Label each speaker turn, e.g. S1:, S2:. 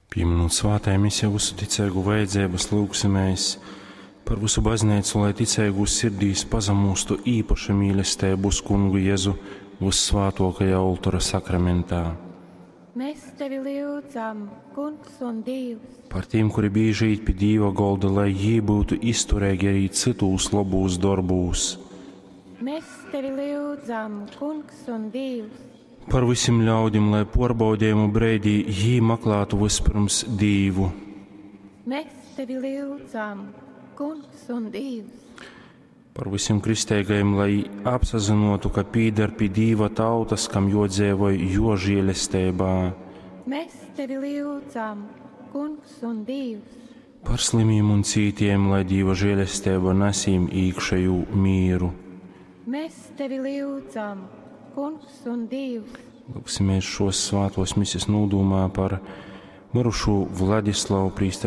S1: Pieminot svātēm jau visu ticēgu vajadzības lūgsimies par visu baznīcu, lai ticēgu sirdīs pazemūstu īpaši mīlestību uz Kungu Jēzu vissvētākajā altāra sakramentā.
S2: Mēs tevi lūdzam, Kungs un Dievs.
S1: Par tiem, kuri bieži īt pie Dieva golda, lai jī būtu izturēgi arī citus labūs darbūs.
S2: Mēs tevi lūdzam, Kungs un Dievs.
S1: Par visiem ļaudīm, lai porbaudījumu breidī jī meklētu vispirms Dievu.
S2: Mēs tevi lūdzam, Kungs un Dievs.
S1: Par visiem kristīgajiem, lai apzinātu, ka pīder pie Dieva tautas, kam jodzīvoja jo žēlestībā.
S2: Mēs tevi lūdzam, Kungs un Dievs.
S1: Par slimiem un cītiem, lai Dieva žēlestība nesīm iekšēju mīru.
S2: Mēs tevi lūdzam, Kungs un Dievs.
S1: Lūksimies šos svētos misijas nodomā par mirušo Vladislavu prīsteru